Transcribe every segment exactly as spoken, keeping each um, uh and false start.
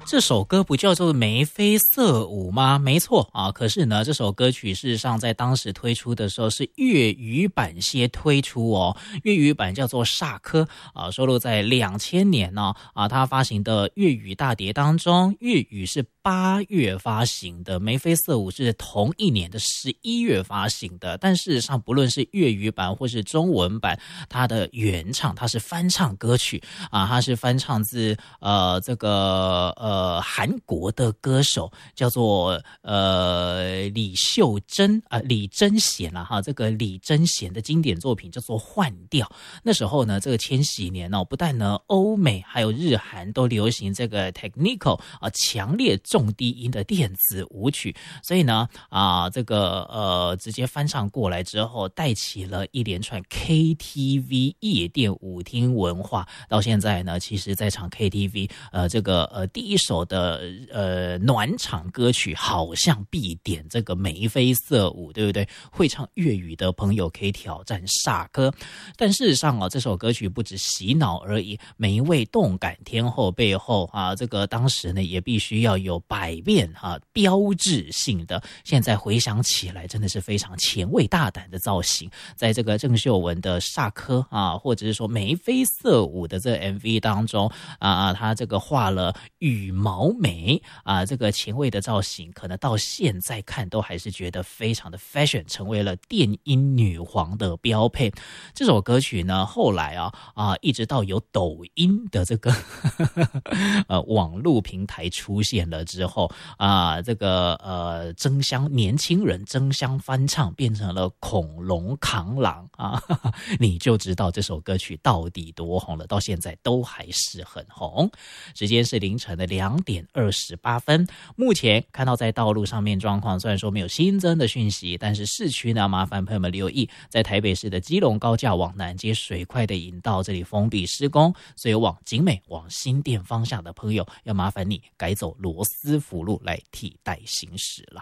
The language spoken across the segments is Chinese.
这首歌不叫做眉飞色舞吗？没错啊，可是呢，这首歌曲事实上在当时推出的时候是粤语版先推出哦，粤语版叫做煞科啊，收录在两千年呢 啊, 啊，它发行的粤语大碟当中，粤语是八月发行的，眉飞色舞是同一年的十一月发行的，但事实上不论是粤语版或是中文版，它的原唱它是翻唱歌曲啊，它是翻唱自呃这个呃韩国的歌手叫做呃李秀珍啊、呃、李贞贤啊哈，这个李贞贤的经典作品叫做《换调》。那时候呢，这个千禧年哦，不但呢欧美还有日韩都流行这个 technical 啊、呃、强烈重低音的电子舞曲，所以呢啊、呃、这个呃直接翻唱过来之后，带起了一连串 K T V 夜店舞厅文化。到现在呢，其实在场 K T V 呃这个呃第一首的呃暖场歌曲好像必点这个眉飞色舞，对不对？会唱粤语的朋友可以挑战煞科。但事实上啊，这首歌曲不止洗脑而已，每一位动感天后背后啊，这个当时呢也必须要有百变啊标志性的。现在回想起来，真的是非常前卫大胆的造型。在这个郑秀文的煞科啊，或者是说眉飞色舞的这个 M V 当中啊，他这个画了羽毛眉啊，这个前卫的造型，可能到现在看都还是觉得非常的 fashion， 成为了电音女皇的标配。这首歌曲呢，后来啊啊，一直到有抖音的这个呃网络平台出现了之后啊，这个呃争相年轻人争相翻唱，变成了恐龙扛狼啊，你就知道这首歌曲到底多红了，到现在都还是很红。时间是凌晨的两点二十八分，目前看到在道路上面状况，虽然说没有新增的讯息，但是市区呢，麻烦朋友们留意，在台北市的基隆高架往南街水块的引道这里封闭施工，所以往景美往新店方向的朋友，要麻烦你改走罗斯福路来替代行驶了。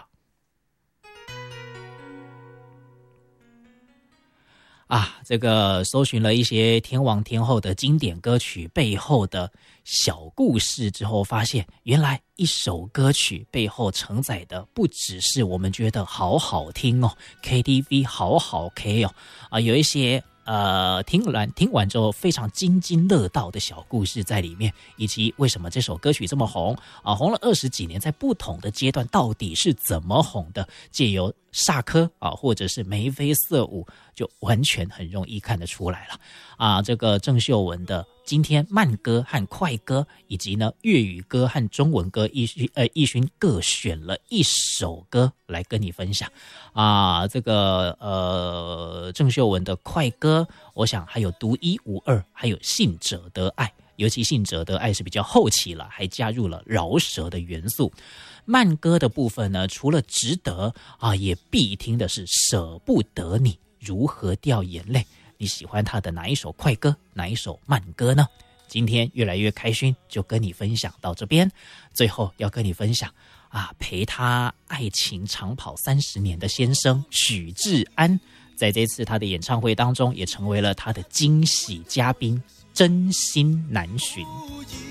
啊，这个搜寻了一些天王天后的经典歌曲背后的小故事之后，发现原来一首歌曲背后承载的不只是我们觉得好好听哦 ，K T V 好好 K 哦，啊，有一些呃听完听完之后非常津津乐道的小故事在里面，以及为什么这首歌曲这么红啊，红了二十几年，在不同的阶段到底是怎么红的，借由煞科啊，或者是眉飞色舞，就完全很容易看得出来了啊。这个郑秀文的今天慢歌和快歌，以及呢粤语歌和中文歌，奕勋呃奕勋各选了一首歌来跟你分享啊。这个呃郑秀文的快歌，我想还有独一无二，还有信者得爱。尤其信者得爱是比较后期了，还加入了饶舌的元素。慢歌的部分呢，除了值得啊，也必听的是舍不得你如何掉眼泪。你喜欢他的哪一首快歌，哪一首慢歌呢？今天越来越开心，就跟你分享到这边。最后要跟你分享啊，陪他爱情长跑三十年的先生许志安，在这次他的演唱会当中，也成为了他的惊喜嘉宾，真心难寻。